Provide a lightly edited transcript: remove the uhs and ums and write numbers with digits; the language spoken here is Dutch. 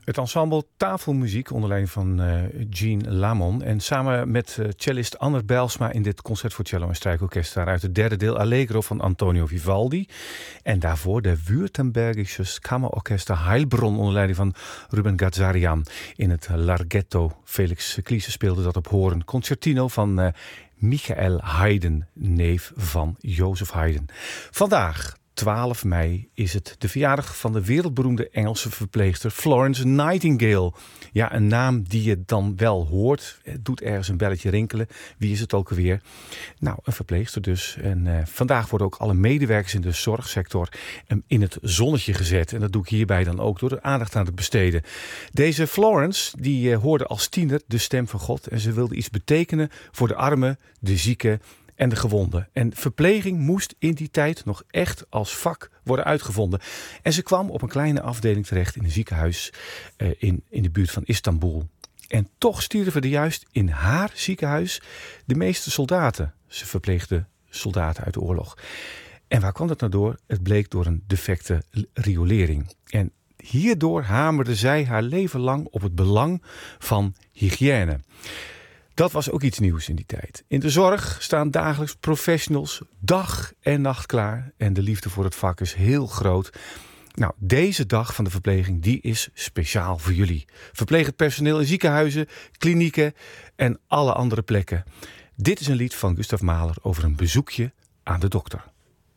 Het ensemble Tafelmuziek onder leiding van Jean Lamon. En samen met cellist Anner Bijlsma in dit concert voor cello en strijkorkest uit het derde deel Allegro van Antonio Vivaldi. En daarvoor de Württembergisches Kammerorchester Heilbronn onder leiding van Ruben Gazarian in het Larghetto. Felix Kliese speelde dat op hoorn. Concertino van Michael Haydn, neef van Jozef Haydn. Vandaag, 12 mei, is het de verjaardag van de wereldberoemde Engelse verpleegster Florence Nightingale. Ja, een naam die je dan wel hoort. Het doet ergens een belletje rinkelen. Wie is het ook alweer? Nou, een verpleegster dus. En vandaag worden ook alle medewerkers in de zorgsector in het zonnetje gezet. En dat doe ik hierbij dan ook door er aandacht aan te besteden. Deze Florence, die hoorde als tiener de stem van God. En ze wilde iets betekenen voor de armen, de zieken en de gewonden. En verpleging moest in die tijd nog echt als vak worden uitgevonden. En ze kwam op een kleine afdeling terecht in een ziekenhuis in de buurt van Istanbul. En toch stierven er juist in haar ziekenhuis de meeste soldaten. Ze verpleegde soldaten uit de oorlog. En waar kwam dat nou door? Het bleek door een defecte riolering. En hierdoor hamerde zij haar leven lang op het belang van hygiëne. Dat was ook iets nieuws in die tijd. In de zorg staan dagelijks professionals dag en nacht klaar. En de liefde voor het vak is heel groot. Nou, deze dag van de verpleging, die is speciaal voor jullie. Verplegend personeel in ziekenhuizen, klinieken en alle andere plekken. Dit is een lied van Gustav Mahler over een bezoekje aan de dokter.